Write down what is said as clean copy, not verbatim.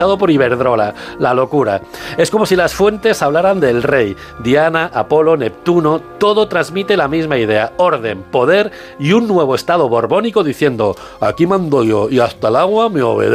por Iberdrola, la locura. Es como si las fuentes hablaran del rey. Diana, Apolo, Neptuno, todo transmite la misma idea: orden, poder y un nuevo estado borbónico diciendo: aquí mando yo y hasta el agua me obedece.